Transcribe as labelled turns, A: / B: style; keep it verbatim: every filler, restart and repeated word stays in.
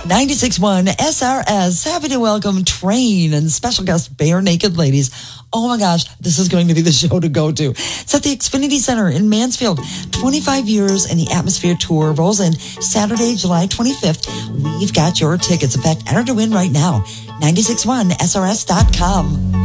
A: ninety-six point one S R S, happy to welcome Train and special guest Bare Naked Ladies. Oh my gosh, this is going to be the show to go to. It's at the Xfinity Center in Mansfield. twenty-five years and the Atmosphere Tour rolls in Saturday, July twenty-fifth. We've got your tickets. In fact, enter to win right now. nine six one S R S dot com.